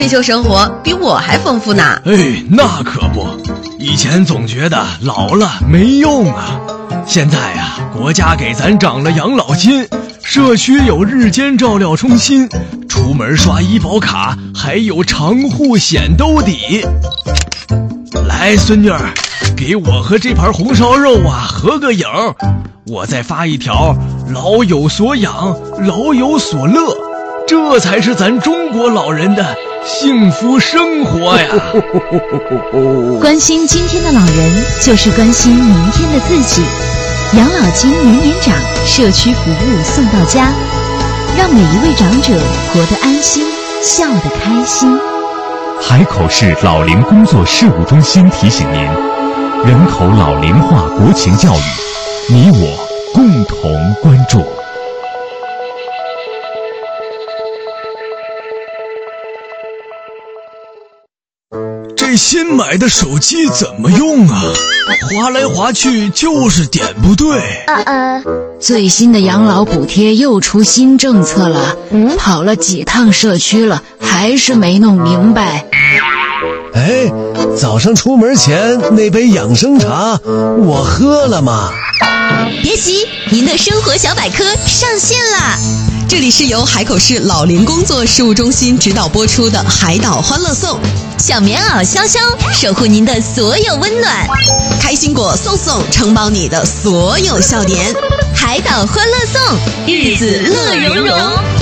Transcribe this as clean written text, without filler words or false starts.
退休生活比我还丰富呢。 哎，那可不，以前总觉得老了没用啊，现在呀，国家给咱涨了养老金，社区有日间照料中心，出门刷医保卡还有长户险兜底。来，孙女儿，给我和这盘红烧肉啊合个影，我再发一条老有所养，老有所乐，这才是咱中国老人的幸福生活呀！ 关心今天的老人，就是关心明天的自己。养老金年年涨，社区服务送到家，让每一位长者活得安心，笑得开心。 海口市老龄工作事务中心提醒您：人口老龄化国情教育，你我共同关注。 这新买的手机怎么用啊？滑来滑去就是点不对。 最新的养老补贴又出新政策了，跑了几趟社区了，还是没弄明白。 哎，早上出门前那杯养生茶我喝了吗？ 别急，您的生活小百科上线啦！这里是由海口市老龄工作事务中心指导播出的海岛欢乐颂，小棉袄潇潇守护您的所有温暖，开心果送送承包你的所有笑点，海岛欢乐颂，日子乐融融。